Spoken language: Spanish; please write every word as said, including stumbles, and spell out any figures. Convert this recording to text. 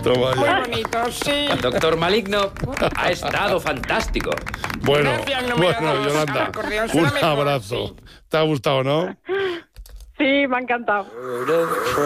Toma Muy ya. bonito, sí. Doctor Maligno, ha estado fantástico. Bueno, Gracias, no me bueno, hagas. Yolanda, El acordeón un suena mejor, abrazo. sí. ¿Te ha gustado, no? Sí, me ha encantado.